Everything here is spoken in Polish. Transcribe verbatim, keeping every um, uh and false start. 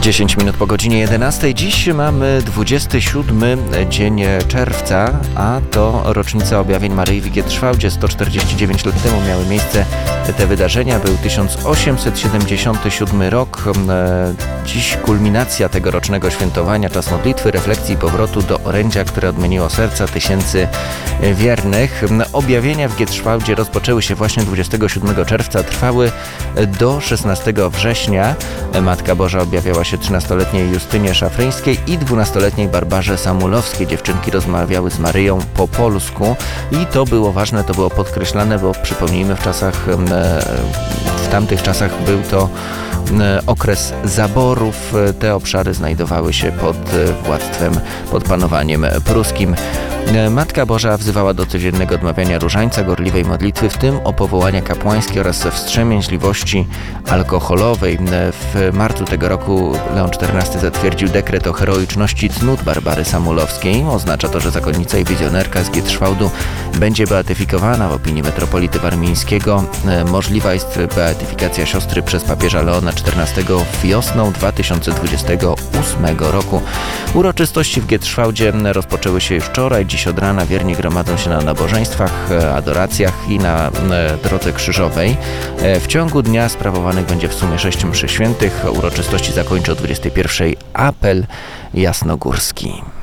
dziesięć minut po godzinie jedenastej. Dziś mamy dwudziesty siódmy dzień czerwca, a to rocznica objawień Maryi w Gietrzwałdzie. sto czterdzieści dziewięć lat temu miały miejsce te wydarzenia. Był tysiąc osiemset siedemdziesiąty siódmy rok. Dziś kulminacja tegorocznego świętowania, czas modlitwy, refleksji i powrotu do orędzia, które odmieniło serca tysięcy wiernych. Objawienia w Gietrzwałdzie rozpoczęły się właśnie dwudziestego siódmego czerwca, trwały do szesnastego września. Matka Boża objawiała się trzynastoletniej Justynie Szafryńskiej i dwunastoletniej Barbarze Samulowskiej. Dziewczynki rozmawiały z Maryją po polsku i to było ważne, to było podkreślane, bo przypomnijmy, w czasach, w tamtych czasach był to okres zaborów. Te obszary znajdowały się pod władztwem, pod panowaniem pruskim. Matka Boża wzywała do codziennego odmawiania różańca, gorliwej modlitwy, w tym o powołania kapłańskie oraz wstrzemięźliwości alkoholowej. W marcu tego roku Leon czternasty zatwierdził dekret o heroiczności cnót Barbary Samulowskiej. Oznacza to, że zakonnica i wizjonerka z Gietrzwałdu będzie beatyfikowana. W opinii metropolity warmińskiego możliwa jest beatyfikacja siostry przez papieża Leona czternastego wiosną dwa tysiące dwudziestego ósmego roku. Uroczystości w Gietrzwałdzie rozpoczęły się już wczoraj. Dziś od rana wierni gromadzą się na nabożeństwach, adoracjach i na drodze krzyżowej. W ciągu dnia sprawowanych będzie w sumie sześć mszy świętych. Uroczystości zakończy o dwudziestej pierwszej apel jasnogórski.